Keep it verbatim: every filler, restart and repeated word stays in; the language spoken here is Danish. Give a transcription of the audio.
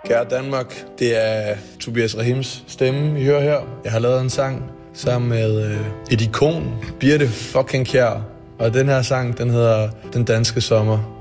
Kære Danmark, det er Tobias Rahims stemme, I hører her. Jeg har lavet en sang sammen med øh, et ikon, Birte fucking Kjær. Og den her sang, den hedder Den Danske Sommer.